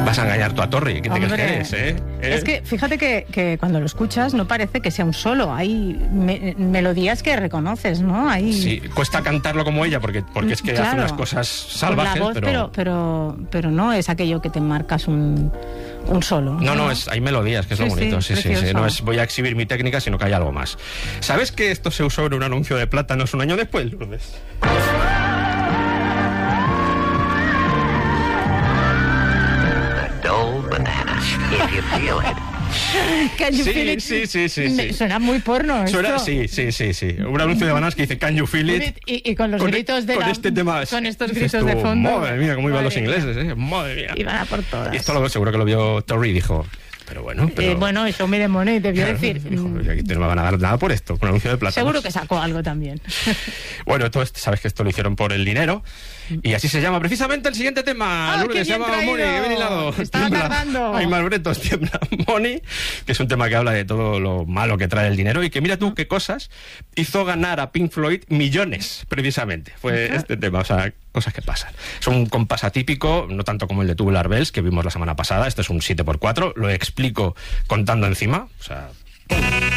Vas a engañar tú a Torri. ¿Quién te crees que eres, Es que fíjate que cuando lo escuchas no parece que sea un solo. Hay melodías que reconoces, ¿no? Sí, cuesta cantarlo como ella porque es que hace unas cosas salvajes. Por la voz, pero no es aquello que te marcas un solo. No, hay melodías, que es lo bonito. Sí. No es voy a exhibir mi técnica, sino que hay algo más. ¿Sabes que esto se usó en un anuncio de plátanos un año después, Lourdes? Can you feel it? Sí. Suena muy porno esto. Sí. Un anuncio de bananas que dice Can you feel it? Y con los gritos de este tema. Con estos gritos de fondo. Madre mía, cómo iban los ingleses, Madre mía. Iban a por todas. Y esto seguro que lo vio Torri y dijo... Pero bueno, eso me money, debió decir. Dijo, aquí no me van a dar nada por esto, por un anuncio de plátanos. Seguro que sacó algo también. Bueno, sabes que esto lo hicieron por el dinero. Y así se llama precisamente el siguiente tema. Lourdes, se llama Money, que bien hilado. Estaba tardando. Hay malbretos, tiembla Money, que es un tema que habla de todo lo malo que trae el dinero y que mira tú qué cosas hizo ganar a Pink Floyd millones, precisamente. Fue este tema, o sea, cosas que pasan. Es un compás atípico, no tanto como el de Tubular Bells, que vimos la semana pasada. Este es un 7x4, lo explico contando encima, o sea...